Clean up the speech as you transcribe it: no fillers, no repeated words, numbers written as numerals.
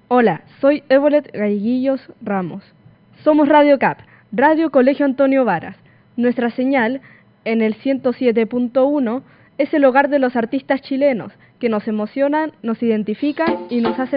Hola, soy Evolet Galleguillos Ramos. Somos Radio CAP, Radio Colegio Antonio Varas. Nuestra señal, en el 107.1, es el hogar de los artistas chilenos, que nos emocionan, nos identifican y nos hacen